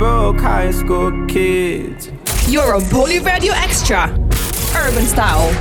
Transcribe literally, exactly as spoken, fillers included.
broke high school kids. You're on Poly Radio Extra. Urban Style.